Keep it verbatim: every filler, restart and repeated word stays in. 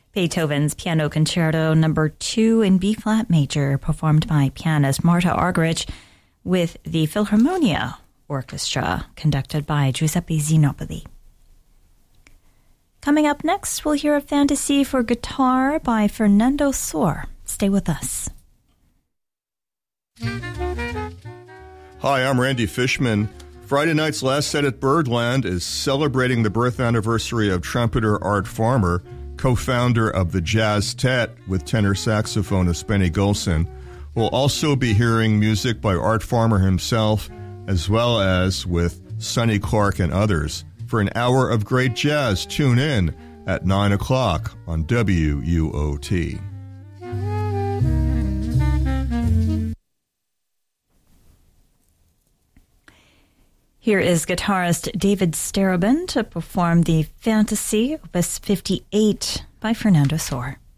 Beethoven's Piano Concerto Number two in B-flat major, performed by pianist Marta Argerich with the Philharmonia Orchestra, conducted by Giuseppe Zinopoli. Coming up next, we'll hear a fantasy for guitar by Fernando Sor. Stay with us. Hi, I'm Randy Fishman. Friday night's Last Set at Birdland is celebrating the birth anniversary of trumpeter Art Farmer, co-founder of the Jazz Tet with tenor saxophonist Benny Golson. We'll also be hearing music by Art Farmer himself, as well as with Sonny Clark and others. For an hour of great jazz, tune in at nine o'clock on W U O T. Here is guitarist David Starobin to perform the Fantasy, Opus fifty-eight by Fernando Sor.